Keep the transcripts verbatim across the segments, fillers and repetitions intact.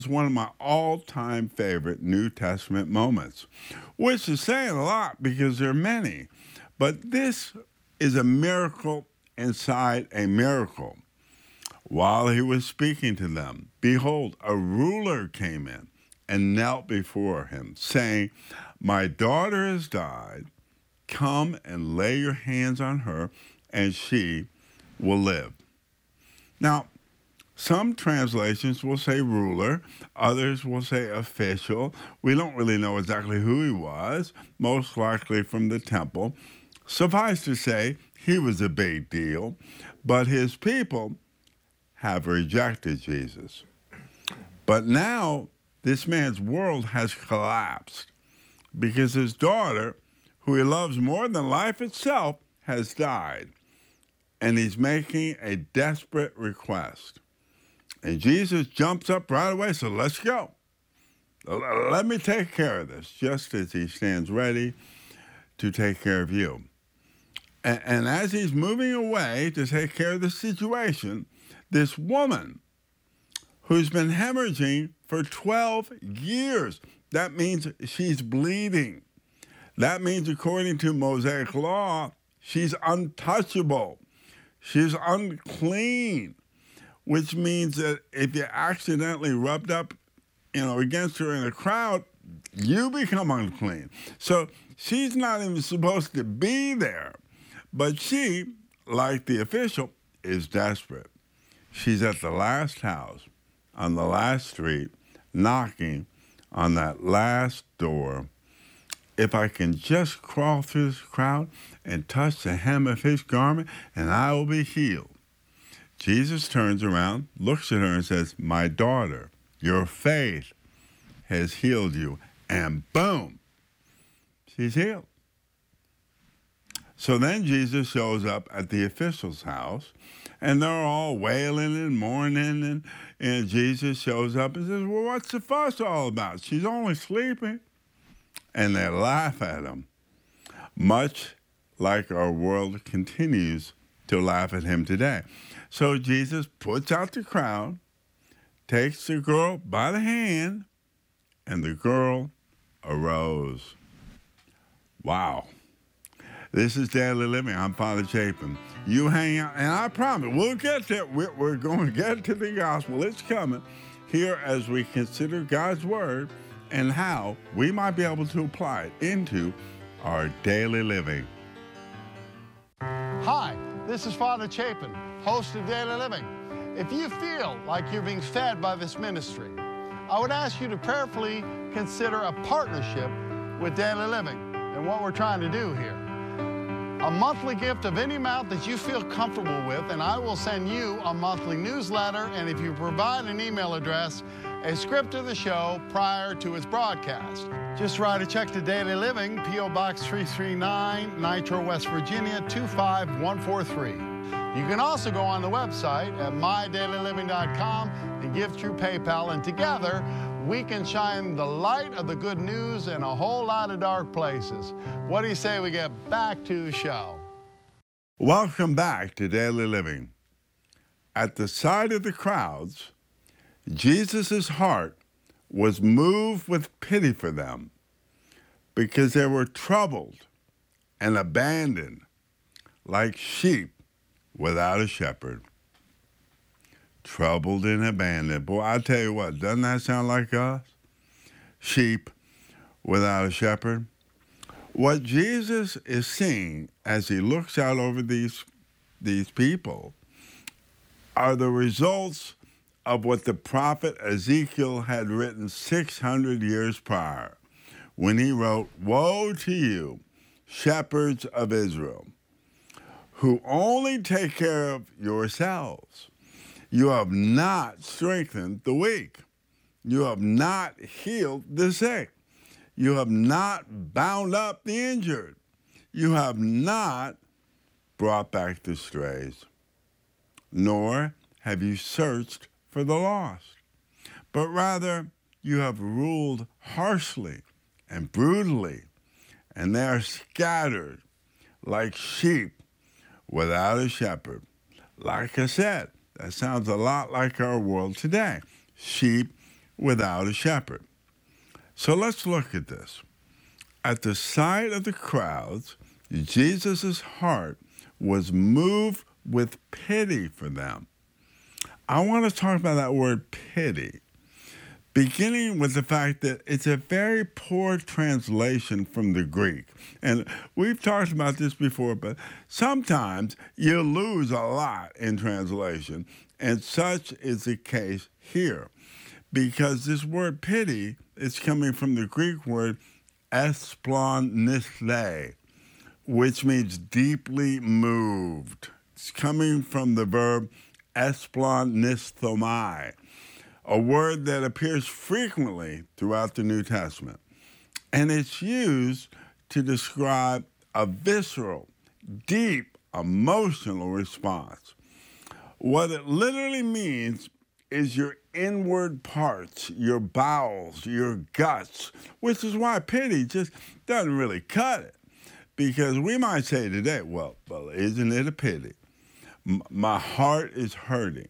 It's one of my all-time favorite New Testament moments, which is saying a lot because there are many. But this is a miracle inside a miracle. While he was speaking to them, behold, a ruler came in and knelt before him, saying, "My daughter has died. Come and lay your hands on her, and she will live." Now, some translations will say ruler, others will say official. We don't really know exactly who he was, most likely from the temple. Suffice to say, he was a big deal, but his people have rejected Jesus. But now, this man's world has collapsed because his daughter, who he loves more than life itself, has died. And he's making a desperate request. And Jesus jumps up right away, so let's go. Let me take care of this, just as he stands ready to take care of you. And, and as he's moving away to take care of the situation, this woman who's been hemorrhaging for twelve years, that means she's bleeding. That means, according to Mosaic law, she's untouchable. She's unclean, which means that if you accidentally rubbed up, you know, against her in a crowd, you become unclean. So she's not even supposed to be there. But she, like the official, is desperate. She's at the last house, on the last street, knocking on that last door. If I can just crawl through this crowd and touch the hem of his garment, and I will be healed. Jesus turns around, looks at her, and says, "My daughter, your faith has healed you." And boom, she's healed. So then Jesus shows up at the official's house, and they're all wailing and mourning, and, and Jesus shows up and says, "Well, what's the fuss all about? She's only sleeping." And they laugh at him, much like our world continues to laugh at him today. So Jesus puts out the crowd, takes the girl by the hand, and the girl arose. Wow. This is Daily Living. I'm Father Chapin. You hang out, and I promise we'll get there. We're, we're going to get to the gospel. It's coming here as we consider God's word and how we might be able to apply it into our daily living. Hi, this is Father Chapin, host of Daily Living. If you feel like you're being fed by this ministry, I would ask you to prayerfully consider a partnership with Daily Living and what we're trying to do here. A monthly gift of any amount that you feel comfortable with, and I will send you a monthly newsletter, and if you provide an email address, a script of the show prior to its broadcast. Just write a check to Daily Living, P O Box three three nine, Nitro, West Virginia, two five one four three. You can also go on the website at my daily living dot com and give through PayPal, and together we can shine the light of the good news in a whole lot of dark places. What do you say we get back to the show? Welcome back to Daily Living. At the sight of the crowds, Jesus' heart was moved with pity for them because they were troubled and abandoned like sheep without a shepherd. Troubled and abandoned. Boy, I tell you what, doesn't that sound like us? Sheep without a shepherd. What Jesus is seeing as he looks out over these, these people are the results of what the prophet Ezekiel had written six hundred years prior when he wrote, "Woe to you, shepherds of Israel, who only take care of yourselves. You have not strengthened the weak. You have not healed the sick. You have not bound up the injured. You have not brought back the strays, nor have you searched for the lost, but rather you have ruled harshly and brutally, and they are scattered like sheep without a shepherd." Like I said, that sounds a lot like our world today. Sheep without a shepherd. So let's look at this. At the sight of the crowds, Jesus' heart was moved with pity for them. I want to talk about that word pity, beginning with the fact that it's a very poor translation from the Greek. And we've talked about this before, but sometimes you lose a lot in translation, and such is the case here. Because this word pity is coming from the Greek word esplonithe, which means deeply moved. It's coming from the verb esplonithomai, a word that appears frequently throughout the New Testament. And it's used to describe a visceral, deep, emotional response. What it literally means is your inward parts, your bowels, your guts, which is why pity just doesn't really cut it. Because we might say today, well, well, isn't it a pity? M- my heart is hurting.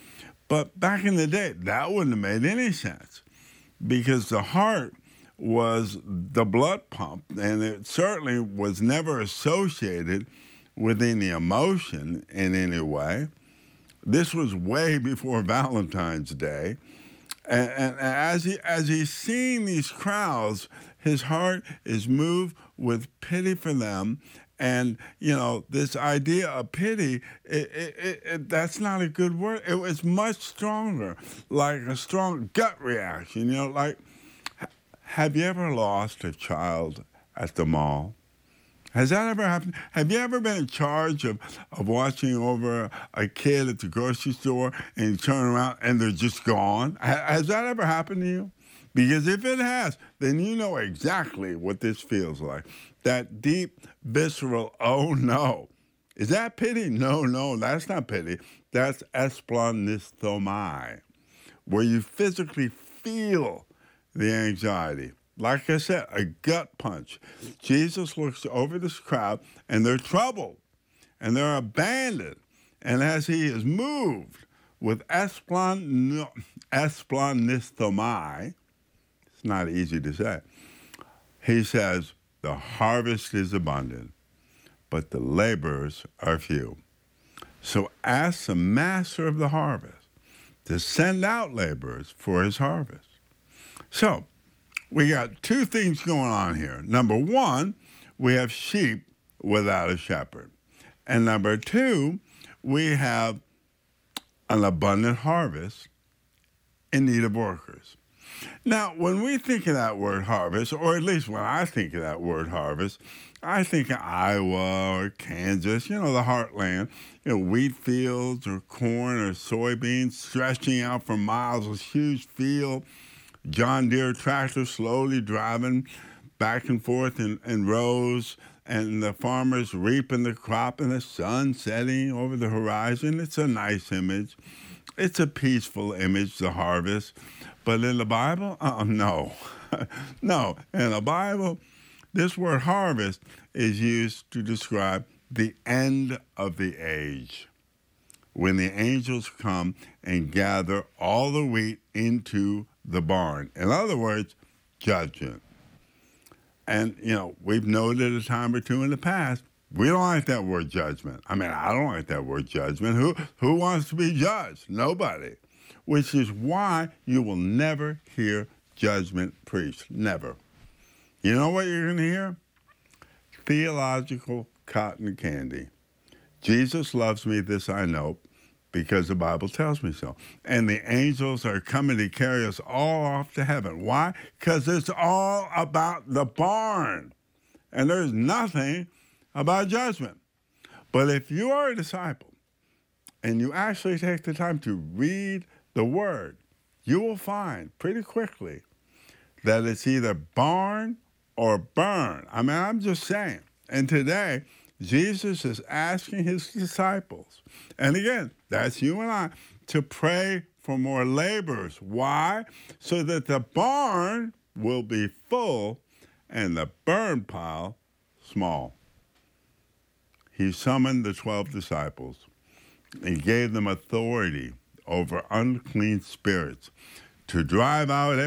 But back in the day, that wouldn't have made any sense, because the heart was the blood pump, and it certainly was never associated with any emotion in any way. This was way before Valentine's Day. And, and as he as he's seeing these crowds, his heart is moved with pity for them. And, you know, this idea of pity, it, it, it, it, that's not a good word. It was much stronger, like a strong gut reaction. You know, like, have you ever lost a child at the mall? Has that ever happened? Have you ever been in charge of, of watching over a kid at the grocery store and you turn around and they're just gone? Ha- has that ever happened to you? Because if it has, then you know exactly what this feels like. That deep, visceral, oh no. Is that pity? No, no, that's not pity. That's esplonithomai, where you physically feel the anxiety. Like I said, a gut punch. Jesus looks over this crowd, and they're troubled, and they're abandoned. And as he is moved with esplon- esplonithomai, it's not easy to say, he says, the harvest is abundant, but the laborers are few. So ask the master of the harvest to send out laborers for his harvest. So, we got two things going on here. Number one, we have sheep without a shepherd. And number two, we have an abundant harvest in need of workers. Now, when we think of that word harvest, or at least when I think of that word harvest, I think of Iowa or Kansas, you know, the heartland, you know, wheat fields or corn or soybeans stretching out for miles, a huge field. John Deere tractor slowly driving back and forth in, in rows, and the farmers reaping the crop, and the sun setting over the horizon. It's a nice image. It's a peaceful image, the harvest. But in the Bible, uh, no. No. In the Bible, this word harvest is used to describe the end of the age, when the angels come and gather all the wheat into the barn. In other words, judgment. And, you know, we've noted a time or two in the past, we don't like that word judgment. I mean, I don't like that word judgment. Who, who wants to be judged? Nobody. Which is why you will never hear judgment preached. Never. You know what you're going to hear? Theological cotton candy. Jesus loves me, this I know, because the Bible tells me so. And the angels are coming to carry us all off to heaven. Why? Because it's all about the barn. And there's nothing about judgment. But if you are a disciple and you actually take the time to read the Word, you will find pretty quickly that it's either barn or burn. I mean, I'm just saying. And today, Jesus is asking his disciples, and again, that's you and I, to pray for more laborers. Why? So that the barn will be full and the burn pile small. He summoned the twelve disciples and gave them authority over unclean spirits to drive out